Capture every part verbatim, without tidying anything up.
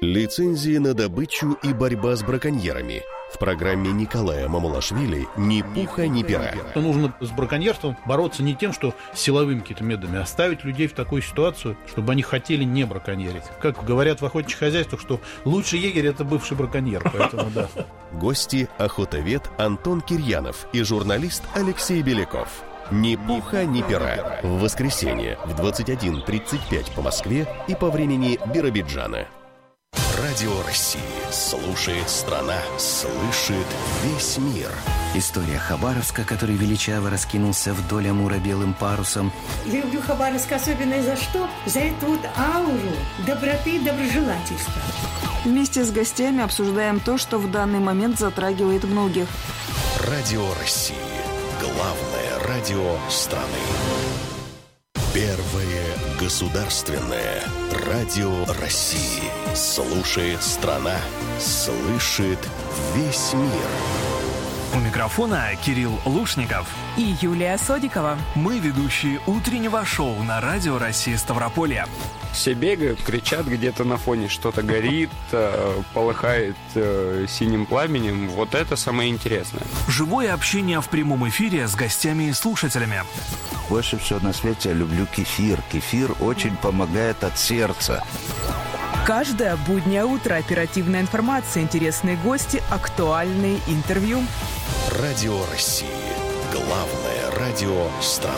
Лицензии на добычу и борьба с браконьерами. В программе Николая Мамалашвили «Ни пуха, ни пера». Нужно с браконьерством бороться не тем, что силовыми какими-то методами, а ставить людей в такую ситуацию, чтобы они хотели не браконьерить. Как говорят в охотничьих хозяйствах, что лучший егерь — это бывший браконьер. Поэтому да. Гости – охотовед Антон Кирьянов и журналист Алексей Беляков. «Ни пуха, ни пера». В воскресенье в двадцать один тридцать пять по Москве и по времени Биробиджана. Радио России. Слушает страна. Слышит весь мир. История Хабаровска, который величаво раскинулся вдоль Амура белым парусом. Люблю Хабаровск особенно за что? За эту вот ауру доброты и доброжелательства. Вместе с гостями обсуждаем то, что в данный момент затрагивает многих. Радио России. Главное радио страны. Первое государственное радио России. Слушает страна, слышит весь мир. У микрофона Кирилл Лушников и Юлия Содикова. Мы ведущие утреннего шоу на Радио России Ставрополье. Все бегают, кричат где-то на фоне, что-то горит, полыхает синим пламенем. Вот это самое интересное. Живое общение в прямом эфире с гостями и слушателями. Больше всего на свете я люблю кефир. Кефир очень помогает от сердца. Каждое буднее утро оперативная информация, интересные гости, актуальные интервью. Радио России. Главное радио страны.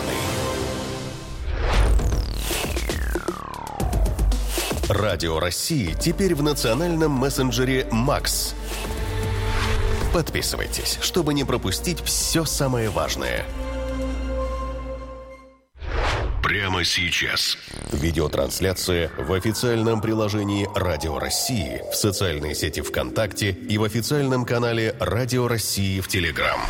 Радио России теперь в национальном мессенджере «Макс». Подписывайтесь, чтобы не пропустить все самое важное. Прямо сейчас. Видеотрансляция в официальном приложении Радио России, в социальной сети ВКонтакте и в официальном канале Радио России в Телеграм.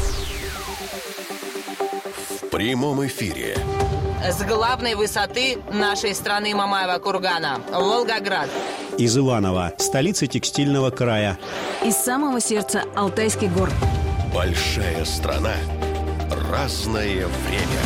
В прямом эфире. С главной высоты нашей страны Мамаева кургана – Волгоград. Из Иваново, столицы текстильного края. Из самого сердца Алтайских гор. Большая страна. Разное время.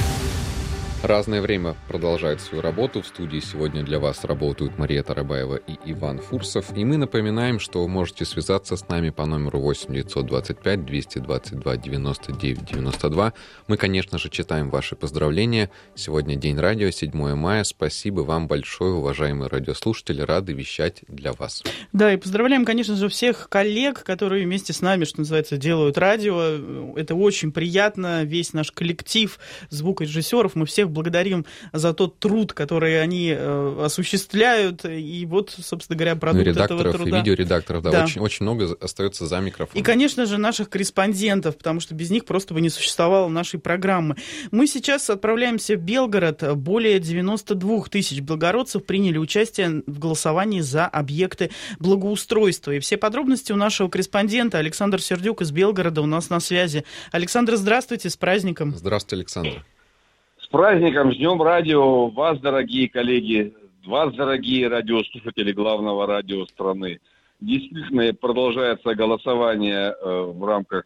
Разное время продолжает свою работу. В студии сегодня для вас работают Мария Тарабаева и Иван Фурсов. И мы напоминаем, что вы можете связаться с нами по номеру восемь девятьсот двадцать пять двести двадцать два девяносто девять девяносто два. Мы, конечно же, читаем ваши поздравления. Сегодня День радио, седьмое мая. Спасибо вам большое, уважаемые радиослушатели. Рады вещать для вас. Да, и поздравляем, конечно же, всех коллег, которые вместе с нами, что называется, делают радио. Это очень приятно. Весь наш коллектив звукорежиссеров. Мы всех благодарим за тот труд, который они э, осуществляют, и вот, собственно говоря, продукт ну, этого труда. И видеоредакторов, да, да. Очень, очень много остается за микрофоном. И, конечно же, наших корреспондентов, потому что без них просто бы не существовало нашей программы. Мы сейчас отправляемся в Белгород. Более девяносто две тысячи белгородцев приняли участие в голосовании за объекты благоустройства. И все подробности у нашего корреспондента Александр Сердюк из Белгорода у нас на связи. Александр, здравствуйте, с праздником. Здравствуйте, Александр. С праздником, с Днем радио, вас, дорогие коллеги, вас, дорогие радиослушатели главного радио страны. Действительно, продолжается голосование э, в рамках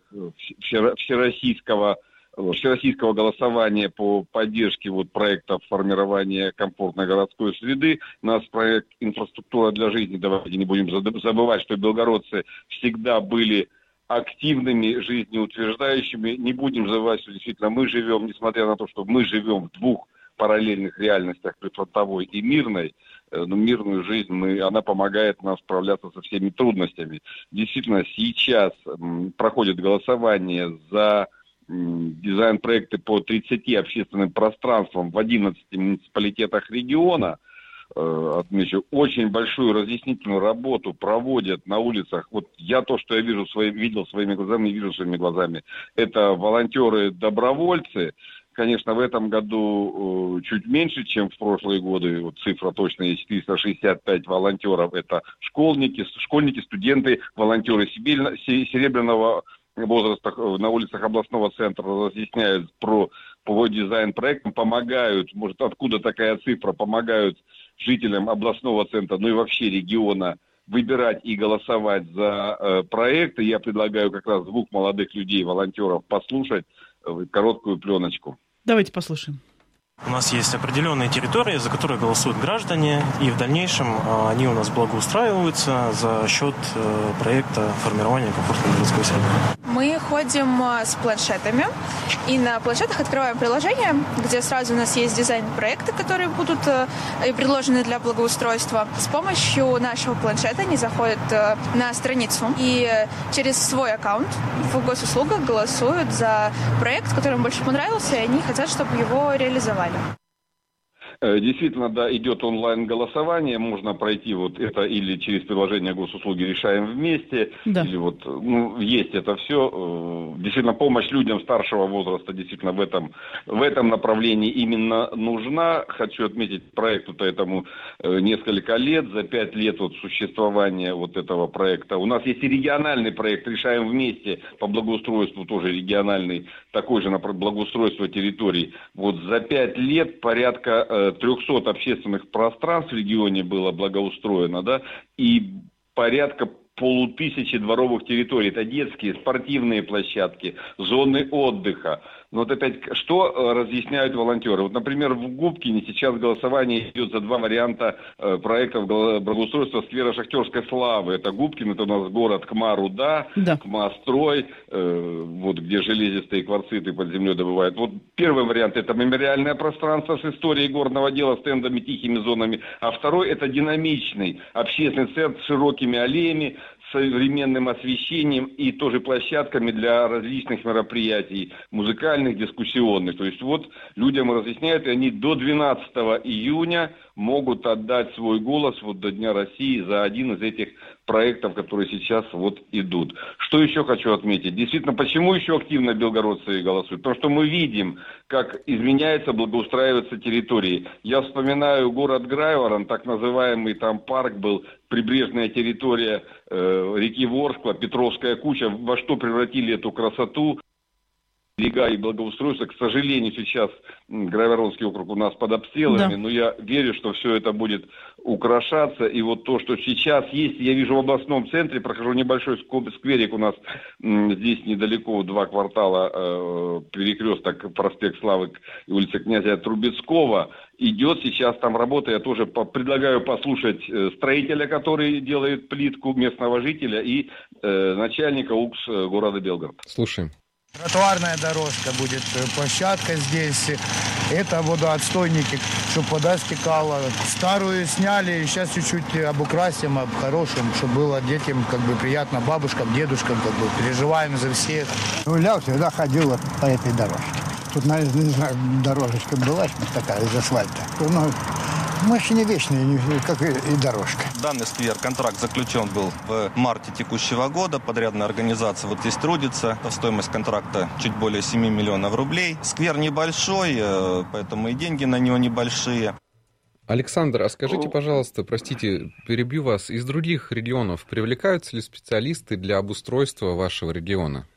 всероссийского, всероссийского голосования по поддержке вот, проекта формирования комфортной городской среды. У нас проект «Инфраструктура для жизни». Давайте не будем забывать, что белгородцы всегда были активными, жизнеутверждающими. Не будем забывать, что действительно мы живем, несмотря на то, что мы живем в двух параллельных реальностях, прифронтовой и мирной, но мирную жизнь, мы, она помогает нам справляться со всеми трудностями. Действительно, сейчас м, проходит голосование за м, дизайн-проекты по тридцати общественным пространствам в одиннадцати муниципалитетах региона. Отмечу, очень большую разъяснительную работу проводят на улицах. Вот я то, что я вижу, свои, видел своими глазами, вижу своими глазами, это волонтеры-добровольцы. Конечно, в этом году э, чуть меньше, чем в прошлые годы. Вот цифра точно есть, четыреста шестьдесят пять волонтеров. Это школьники, школьники, студенты, волонтеры серебряного возраста на улицах областного центра разъясняют про, по дизайн-проектам, помогают, может, откуда такая цифра, помогают жителям областного центра, ну и вообще региона выбирать и голосовать за э, проекты. Я предлагаю как раз двух молодых людей, волонтеров, послушать э, короткую пленочку. Давайте послушаем. У нас есть определенные территории, за которые голосуют граждане, и в дальнейшем они у нас благоустраиваются за счет проекта формирования комфортной городской среды. Мы ходим с планшетами, и на планшетах открываем приложение, где сразу у нас есть дизайн-проекты, которые будут предложены для благоустройства. С помощью нашего планшета они заходят на страницу и через свой аккаунт в госуслугах голосуют за проект, который им больше понравился, и они хотят, чтобы его реализовали. Действительно, да, идет онлайн-голосование, можно пройти вот это или через приложение госуслуги «Решаем вместе», да. Или вот, ну, есть это все. Действительно, помощь людям старшего возраста действительно в этом, в этом направлении именно нужна. Хочу отметить, проекту-то этому несколько лет, за пять лет вот существования вот этого проекта. У нас есть и региональный проект «Решаем вместе» по благоустройству, тоже региональный, такой же на благоустройство территорий. Вот за пять лет порядка трехсот общественных пространств в регионе было благоустроено, да, и порядка полутысячи дворовых территорий. Это детские, спортивные площадки, зоны отдыха. Но вот опять, что разъясняют волонтеры? Вот, например, в Губкине сейчас голосование идет за два варианта э, проектов благоустройства сквера Шахтерской славы. Это Губкин, это у нас город Кма-Руда, да. Кма-Строй, э, вот где железистые кварциты под землей добывают. Вот первый вариант — это мемориальное пространство с историей горного дела, стендами, тихими зонами. А второй — это динамичный общественный центр с широкими аллеями, современным освещением и тоже площадками для различных мероприятий, музыкальных, дискуссионных. То есть вот людям разъясняют, и они до двенадцатого июня могут отдать свой голос вот до Дня России за один из этих проектов, которые сейчас вот идут. Что еще хочу отметить? Действительно, почему еще активно белгородцы голосуют? Потому что мы видим, как изменяется, благоустраиваются территории. Я вспоминаю город Грайворон, так называемый там парк был, прибрежная территория э, реки Ворскла, Петровская куча, во что превратили эту красоту. Берега и благоустройство, к сожалению, сейчас Грайворонский округ у нас под обстрелами, да. Но я верю, что все это будет украшаться. И вот то, что сейчас есть, я вижу в областном центре, прохожу небольшой скверик у нас здесь недалеко, два квартала, э, перекресток, проспект Славы и улица князя Трубецкого. Идет сейчас там работа, я тоже по- предлагаю послушать э, строителя, который делает плитку, местного жителя, и э, начальника УКС города Белгород. Слушаем. Тротуарная дорожка будет, площадка здесь, это водоотстойники, чтобы вода стекала. Старую сняли, сейчас чуть-чуть обукрасим, обхорошим, чтобы было детям как бы приятно, бабушкам, дедушкам, как бы переживаем за всех. Гулял, всегда ходил вот по этой дорожке. Тут, наверное, не знаю, дорожечка была такая из асфальта. Ну, мы же не вечные, как и дорожка. Данный сквер, контракт заключен был в марте текущего года. Подрядная организация вот здесь трудится. Стоимость контракта чуть более семь миллионов рублей. Сквер небольшой, поэтому и деньги на него небольшие. Александр, а скажите, пожалуйста, простите, перебью вас, из других регионов привлекаются ли специалисты для обустройства вашего региона?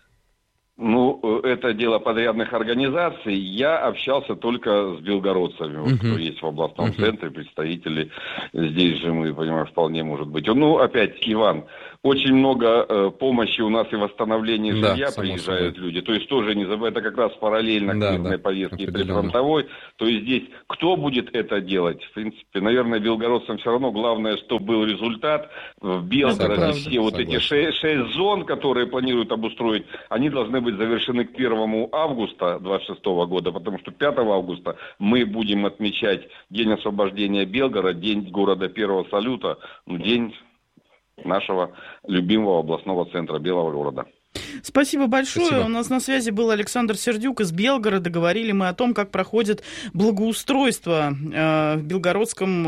Ну, это дело подрядных организаций. Я общался только с белгородцами, uh-huh. вот, кто есть в областном uh-huh. центре, представители. Здесь же мы, понимаем, вполне может быть. Ну, опять, Иван, очень много э, помощи у нас и восстановления да, жилья приезжают собой. Люди. То есть тоже не забывай, это как раз параллельно да, к мирной да, повестке прифронтовой. То есть здесь кто будет это делать? В принципе, наверное, белгородцам все равно главное, чтобы был результат. В Белгороде все согласен. Вот эти шесть, шесть зон, которые планируют обустроить, они должны быть завершены к первому августа двадцать шестого года, потому что пятого августа мы будем отмечать День освобождения Белгорода, День города Первого Салюта, ну, день нашего любимого областного центра Белого города. Спасибо большое. Спасибо. У нас на связи был Александр Сердюк из Белгорода. Говорили мы о том, как проходит благоустройство э, в Белгородском,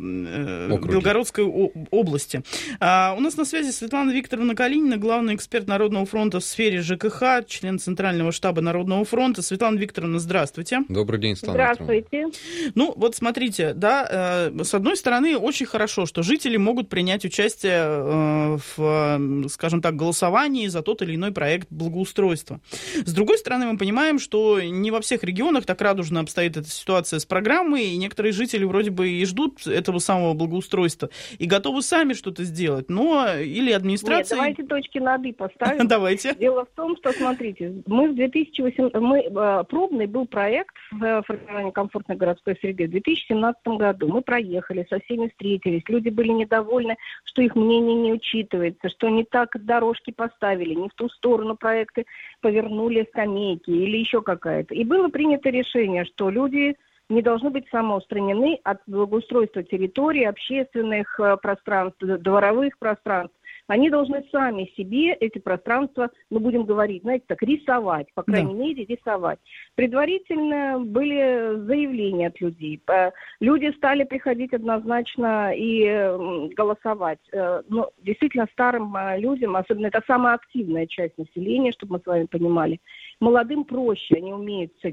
э, Белгородской о- области. А у нас на связи Светлана Викторовна Калинина, главный эксперт Народного фронта в сфере ЖКХ, член Центрального штаба Народного фронта. Светлана Викторовна, здравствуйте. Добрый день, Светлана Викторовна. Здравствуйте. Ну, вот смотрите, да, э, с одной стороны, очень хорошо, что жители могут принять участие э, в, скажем так, голосовании за тот или иной проект проект благоустройства. С другой стороны, мы понимаем, что не во всех регионах так радужно обстоит эта ситуация с программой, и некоторые жители вроде бы и ждут этого самого благоустройства, и готовы сами что-то сделать, но или администрация... Нет, давайте точки над «и» поставим. Давайте. Дело в том, что, смотрите, мы в две тысячи восемнадцатом... Мы, пробный был проект в формировании комфортной городской среды в две тысячи семнадцатом году. Мы проехали, со всеми встретились, люди были недовольны, что их мнение не учитывается, что не так дорожки поставили, не в ту сторону проекты повернули скамейки или еще какая-то. И было принято решение, что люди не должны быть самоустранены от благоустройства территорий, общественных пространств, дворовых пространств. Они должны сами себе эти пространства, ну, будем говорить, знаете, так, рисовать, по крайней да. мере, рисовать. Предварительно были заявления от людей. Люди стали приходить однозначно и голосовать. Но действительно старым людям, особенно это самая активная часть населения, чтобы мы с вами понимали, молодым проще, они умеют с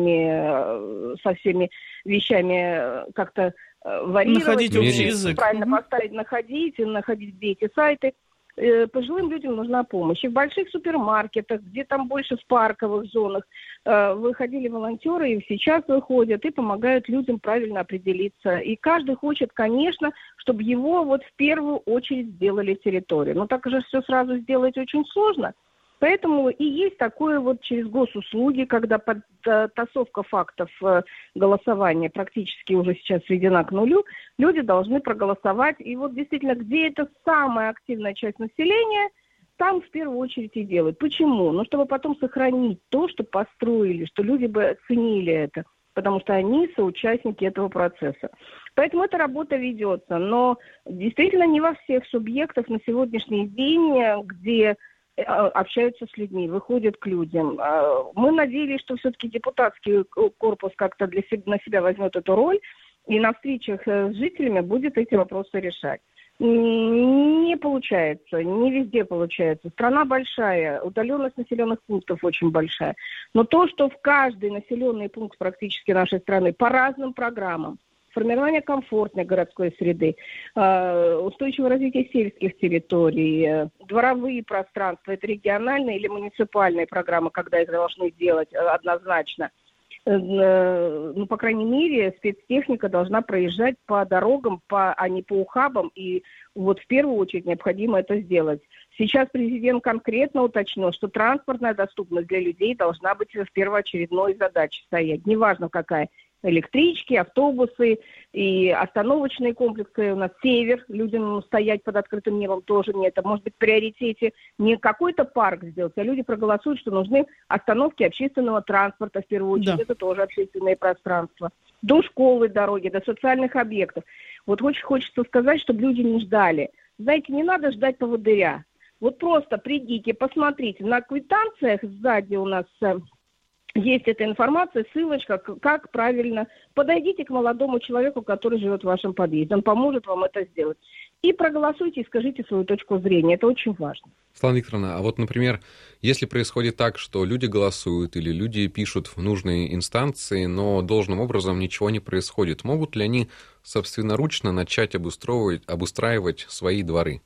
этими, со всеми вещами как-то варьировать, находить общий язык. Правильно mm-hmm. поставить, находить, находить где эти сайты. Пожилым людям нужна помощь. И в больших супермаркетах, где там больше в парковых зонах, выходили волонтеры, и сейчас выходят, и помогают людям правильно определиться. И каждый хочет, конечно, чтобы его вот в первую очередь сделали территорию. Но так же все сразу сделать очень сложно. Поэтому и есть такое вот через госуслуги, когда подтасовка фактов голосования практически уже сейчас сведена к нулю, люди должны проголосовать. И вот действительно, где это самая активная часть населения, там в первую очередь и делают. Почему? Ну, чтобы потом сохранить то, что построили, что люди бы оценили это, потому что они соучастники этого процесса. Поэтому эта работа ведется. Но действительно не во всех субъектах на сегодняшний день, где общаются с людьми, выходят к людям. Мы надеялись, что все-таки депутатский корпус как-то для себя, на себя возьмет эту роль и на встречах с жителями будет эти вопросы решать. Не получается, не везде получается. Страна большая, удаленность населенных пунктов очень большая. Но то, что в каждый населенный пункт практически нашей страны по разным программам, формирование комфортной городской среды, устойчивое развитие сельских территорий, дворовые пространства, это региональные или муниципальные программы, когда их должны делать однозначно. Ну, по крайней мере, спецтехника должна проезжать по дорогам, по, а не по ухабам, и вот в первую очередь необходимо это сделать. Сейчас президент конкретно уточнил, что транспортная доступность для людей должна быть в первоочередной задачей стоять, неважно какая. Электрички, автобусы и остановочные комплексы. У нас север, людям стоять под открытым небом тоже нет. Это может быть в приоритете не какой-то парк сделать, а люди проголосуют, что нужны остановки общественного транспорта в первую очередь. Да. Это тоже общественные пространства. До школы дороги, до социальных объектов. Вот очень хочется сказать, чтобы люди не ждали. Знаете, не надо ждать поводыря. Вот просто придите, посмотрите. На квитанциях сзади у нас... Есть эта информация, ссылочка, как правильно. Подойдите к молодому человеку, который живет в вашем подъезде. Он поможет вам это сделать. И проголосуйте, и скажите свою точку зрения. Это очень важно. Светлана Викторовна, а вот, например, если происходит так, что люди голосуют или люди пишут в нужные инстанции, но должным образом ничего не происходит, могут ли они собственноручно начать обустраивать, обустраивать свои дворы?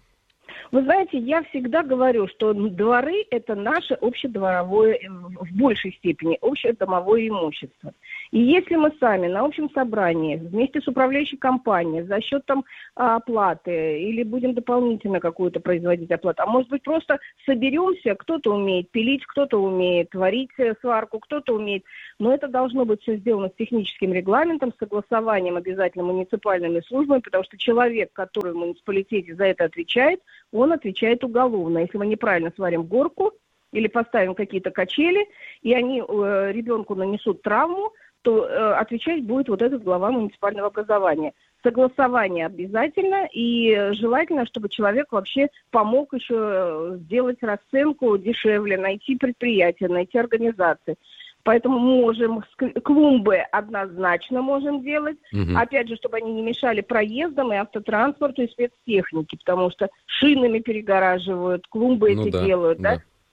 Вы знаете, я всегда говорю, что дворы – это наше общедворовое, в большей степени, общедомовое имущество. И если мы сами на общем собрании, вместе с управляющей компанией, за счет там оплаты, или будем дополнительно какую-то производить оплату, а может быть просто соберемся, кто-то умеет пилить, кто-то умеет варить сварку, кто-то умеет, но это должно быть все сделано с техническим регламентом, с согласованием обязательно муниципальными службами, потому что человек, который в муниципалитете за это отвечает, он отвечает уголовно. Если мы неправильно сварим горку или поставим какие-то качели, и они э, ребенку нанесут травму, то э, отвечать будет вот этот глава муниципального образования. Согласование обязательно, и желательно, чтобы человек вообще помог еще сделать расценку дешевле, найти предприятие, найти организации. Поэтому можем, клумбы однозначно можем делать. Угу. Опять же, чтобы они не мешали проездам и автотранспорту, и спецтехнике, потому что шинами перегораживают, клумбы ну эти да, делают, да? да?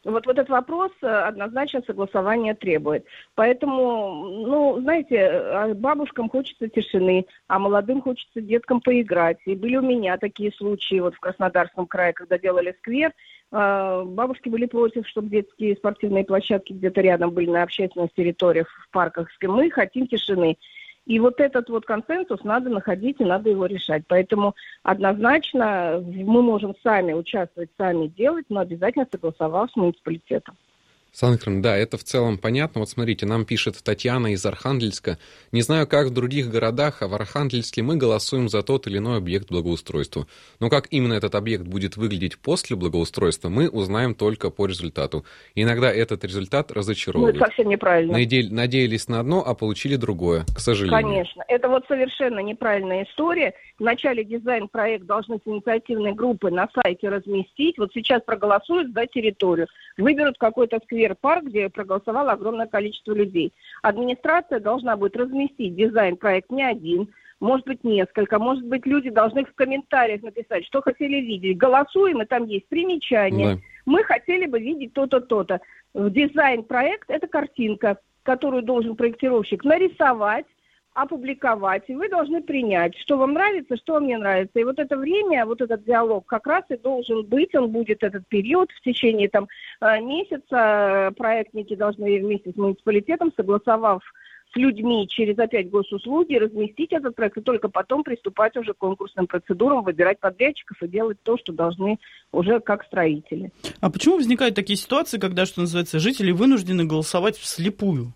Вот, вот этот вопрос однозначно согласования требует. Поэтому, ну, знаете, бабушкам хочется тишины, а молодым хочется деткам поиграть. И были у меня такие случаи вот в Краснодарском крае, когда делали сквер. Бабушки были против, чтобы детские спортивные площадки где-то рядом были на общественных территориях, в парках. Мы хотим тишины. И вот этот вот консенсус надо находить и надо его решать. Поэтому однозначно мы можем сами участвовать, сами делать, но обязательно согласовав с муниципалитетом. Санкрин, да, это в целом понятно. Вот смотрите, нам пишет Татьяна из Архангельска. Не знаю, как в других городах, а в Архангельске мы голосуем за тот или иной объект благоустройства. Но как именно этот объект будет выглядеть после благоустройства, мы узнаем только по результату. Иногда этот результат разочаровывает. Ну, это совсем неправильно. Надеялись на одно, а получили другое, к сожалению. Конечно. Это вот совершенно неправильная история. Вначале дизайн-проект должны с инициативной группы на сайте разместить. Вот сейчас проголосуют за территорию. Выберут какой-то сквер-парк, где проголосовало огромное количество людей. Администрация должна будет разместить дизайн-проект не один, может быть, несколько. Может быть, люди должны в комментариях написать, что хотели видеть. Голосуем, и там есть примечание. Да. Мы хотели бы видеть то-то, то-то. Дизайн-проект – это картинка, которую должен проектировщик нарисовать, опубликовать, и вы должны принять, что вам нравится, что вам не нравится. И вот это время, вот этот диалог как раз и должен быть, он будет этот период в течение там месяца. Проектники должны вместе с муниципалитетом, согласовав с людьми через опять госуслуги, разместить этот проект, и только потом приступать уже к конкурсным процедурам, выбирать подрядчиков и делать то, что должны уже как строители. А почему возникают такие ситуации, когда, что называется, жители вынуждены голосовать вслепую?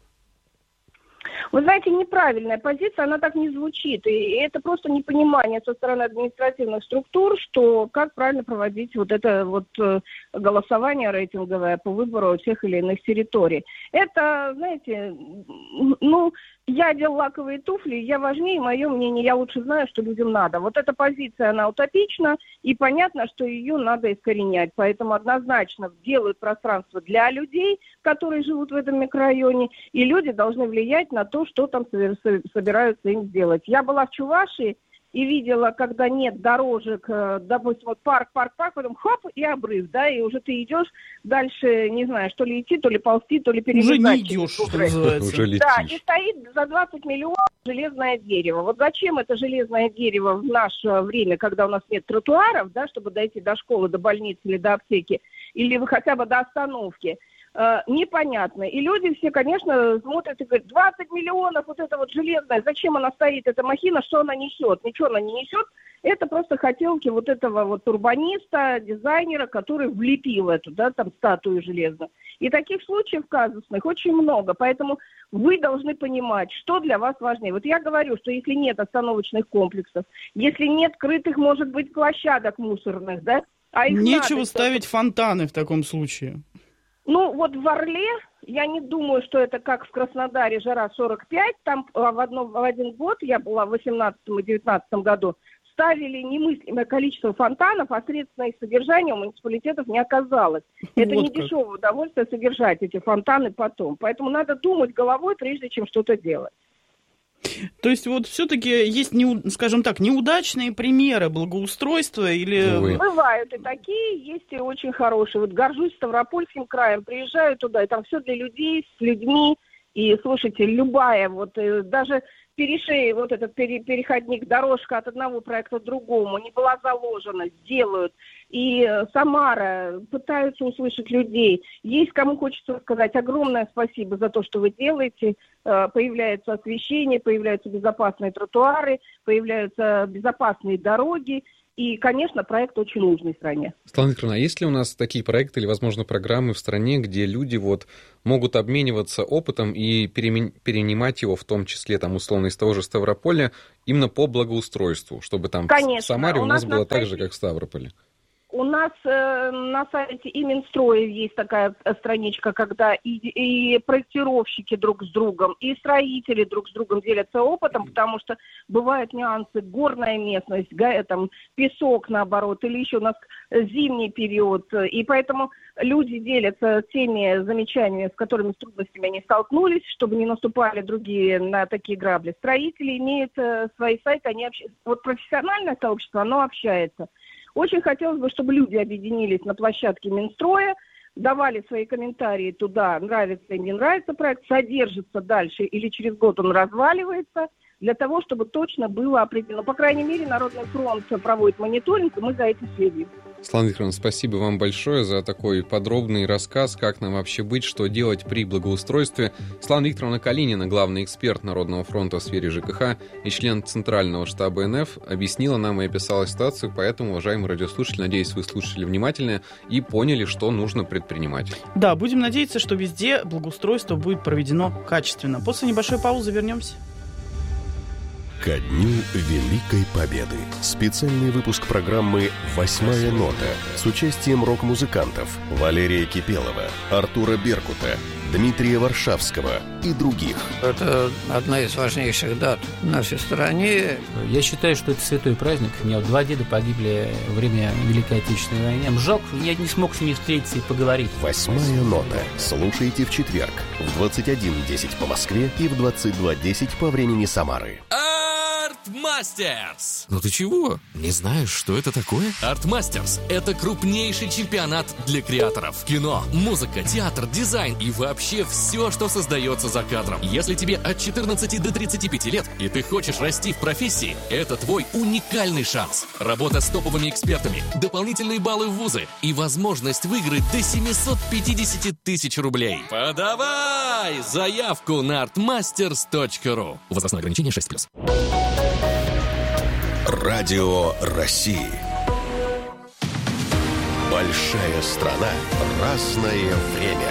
Вы знаете, неправильная позиция, она так не звучит. И это просто непонимание со стороны административных структур, что как правильно проводить вот это вот голосование рейтинговое по выбору тех или иных территорий. Это, знаете, ну, я одел лаковые туфли, я важнее, мое мнение, я лучше знаю, что людям надо. Вот эта позиция, она утопична, и понятно, что ее надо искоренять. Поэтому однозначно делают пространство для людей, которые живут в этом микрорайоне, и люди должны влиять на то, что там собираются им сделать. Я была в Чувашии и видела, когда нет дорожек, допустим, вот парк, парк, парк, потом хоп, и обрыв, да, и уже ты идешь дальше, не знаю, что ли идти, то ли ползти, то ли перелезать. Уже не идешь, что называется. Уже летишь. Да, и стоит за двадцать миллионов железное дерево. Вот зачем это железное дерево в наше время, когда у нас нет тротуаров, да, чтобы дойти до школы, до больницы или до аптеки, или хотя бы до остановки? Непонятно. И люди все, конечно, смотрят и говорят, двадцать миллионов, вот это вот железное, зачем она стоит, эта махина, что она несет? Ничего она не несет. Это просто хотелки вот этого вот урбаниста, дизайнера, который влепил эту, да, там, статую железную. И таких случаев казусных очень много. Поэтому вы должны понимать, что для вас важнее. Вот я говорю, что если нет остановочных комплексов, если нет крытых, может быть, площадок мусорных, да, а их нечего надо, ставить чтобы... фонтаны в таком случае. Ну, вот в Орле, я не думаю, что это как в Краснодаре жара сорок пять, там в, одно, в один год, я была в восемнадцатом и девятнадцатом году, ставили немыслимое количество фонтанов, а средств на их содержание у муниципалитетов не оказалось. Это вот не как. Дешевое удовольствие содержать эти фонтаны потом. Поэтому надо думать головой, прежде чем что-то делать. То есть вот все-таки есть, не, скажем так, неудачные примеры благоустройства или... Увы. Бывают и такие, есть и очень хорошие. Вот горжусь Ставропольским краем, приезжаю туда, и там все для людей, с людьми. И, слушайте, любая, вот даже перешей, вот этот переходник, дорожка от одного проекта к другому не была заложена, делают. И Самара пытаются услышать людей. Есть кому хочется сказать огромное спасибо за то, что вы делаете. Появляется освещение, появляются безопасные тротуары, появляются безопасные дороги. И, конечно, проект очень нужный стране. Светлана Викторовна, а есть ли у нас такие проекты или, возможно, программы в стране, где люди вот могут обмениваться опытом и перенимать его, в том числе, там, условно, из того же Ставрополя, именно по благоустройству, чтобы там конечно, в Самаре у нас, у нас было так же, как в Ставрополе? У нас э, на сайте и Минстроя есть такая страничка, когда и, и проектировщики друг с другом, и строители друг с другом делятся опытом, потому что бывают нюансы, горная местность, там, песок, наоборот, или еще у нас зимний период. И поэтому люди делятся теми замечаниями, с которыми с трудностями они столкнулись, чтобы не наступали другие на такие грабли. Строители имеют свои сайты, они общаются. Вот профессиональное сообщество, оно общается. Очень хотелось бы, чтобы люди объединились на площадке Минстроя, давали свои комментарии туда, нравится им, не нравится проект, содержится дальше или через год он разваливается, для того, чтобы точно было определено. По крайней мере, Народный фронт проводит мониторинг, и мы за этим следим. Светлана Викторовна, спасибо вам большое за такой подробный рассказ, как нам вообще быть, что делать при благоустройстве. Светлана Викторовна Калинина, главный эксперт Народного фронта в сфере ЖКХ и член Центрального штаба эн эф, объяснила нам и описала ситуацию, поэтому, уважаемые радиослушатели, надеюсь, вы слушали внимательно и поняли, что нужно предпринимать. Да, будем надеяться, что везде благоустройство будет проведено качественно. После небольшой паузы вернемся. Ко дню Великой Победы. Специальный выпуск программы «Восьмая нота» с участием рок-музыкантов Валерия Кипелова, Артура Беркута, Дмитрия Варшавского и других. Это одна из важнейших дат в нашей стране. Я считаю, что это святой праздник. У меня два деда погибли во время Великой Отечественной войны. Жалко, я не смог с ними встретиться и поговорить. «Восьмая нота». Слушайте в четверг в двадцать один десять по Москве и в двадцать два десять по времени Самары. Артмастерс! Ну ты чего? Не знаешь, что это такое? Артмастерс – это крупнейший чемпионат для креаторов. Кино, музыка, театр, дизайн и вообще все, что создается за кадром. Если тебе от четырнадцати до тридцати пяти лет и ты хочешь расти в профессии, это твой уникальный шанс. Работа с топовыми экспертами, дополнительные баллы в вузы и возможность выиграть до семьсот пятьдесят тысяч рублей. Подавай заявку на артмастерс точка ру. Возрастное ограничение шесть плюс. Радио России. Большая страна. Разное время.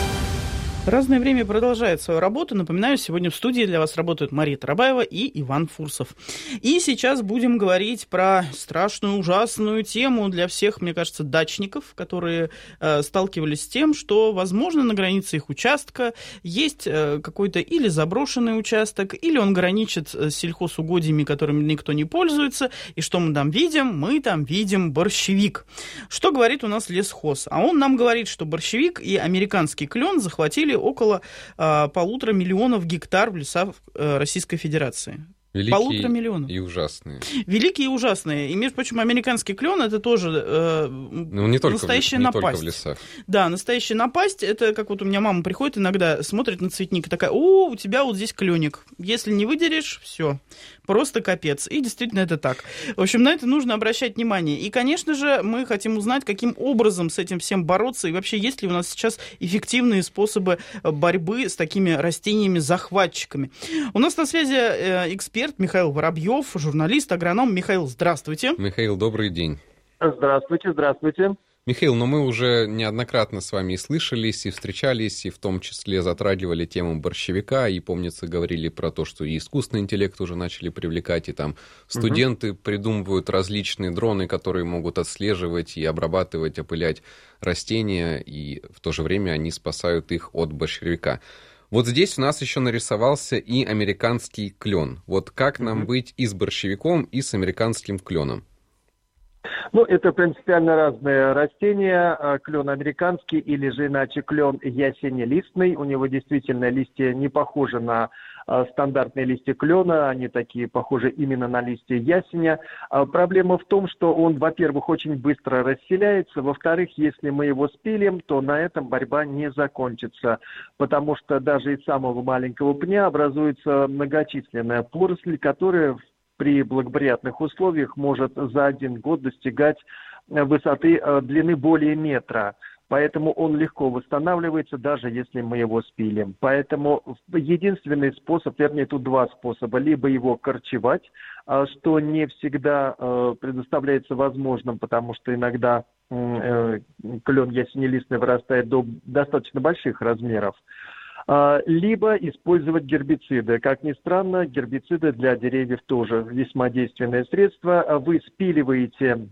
Разное время продолжает свою работу. Напоминаю, сегодня в студии для вас работают Мария Тарабаева и Иван Фурсов. И сейчас будем говорить про страшную, ужасную тему для всех, мне кажется, дачников, которые э, сталкивались с тем, что, возможно, на границе их участка есть э, какой-то или заброшенный участок, или он граничит с сельхозугодьями, которыми никто не пользуется. И что мы там видим? Мы там видим борщевик. Что говорит у нас лесхоз? А он нам говорит, что борщевик и американский клен захватили около а, полутора миллионов гектар в лесах а, Российской Федерации. Великие полутора миллионов. И ужасные. Великие и ужасные. И, между прочим, американский клен это тоже э, ну, не только настоящая в, не напасть. Только в лесах. Да, настоящая напасть. Это как вот у меня мама приходит иногда, смотрит на цветник и такая: о, у тебя вот здесь кленик. Если не выдерешь, все. Просто капец. И действительно это так. В общем, на это нужно обращать внимание. И, конечно же, мы хотим узнать, каким образом с этим всем бороться. И вообще, есть ли у нас сейчас эффективные способы борьбы с такими растениями-захватчиками. У нас на связи эксперт Михаил Воробьев, журналист, агроном. Михаил, здравствуйте. Михаил, добрый день. Здравствуйте, здравствуйте. Михаил, но мы уже неоднократно с вами и слышались, и встречались, и в том числе затрагивали тему борщевика, и, помнится, говорили про то, что и искусственный интеллект уже начали привлекать, и там студенты угу. придумывают различные дроны, которые могут отслеживать и обрабатывать, опылять растения, и в то же время они спасают их от борщевика. Вот здесь у нас еще нарисовался и американский клен. Вот как нам угу. быть и с борщевиком, и с американским кленом? Ну, это принципиально разные растения. Клен американский или же иначе клен ясенелистный. У него действительно листья не похожи на стандартные листья клена, они такие похожи именно на листья ясеня. Проблема в том, что он, во-первых, очень быстро расселяется, во-вторых, если мы его спилим, то на этом борьба не закончится, потому что даже из самого маленького пня образуется многочисленная поросль, которая при благоприятных условиях может за один год достигать высоты длины более метра. Поэтому он легко восстанавливается, даже если мы его спилим. Поэтому единственный способ, вернее, тут два способа. Либо его корчевать, что не всегда предоставляется возможным, потому что иногда клен ясенелистный вырастает до достаточно больших размеров. Либо использовать гербициды. Как ни странно, гербициды для деревьев тоже весьма действенное средство. Вы спиливаете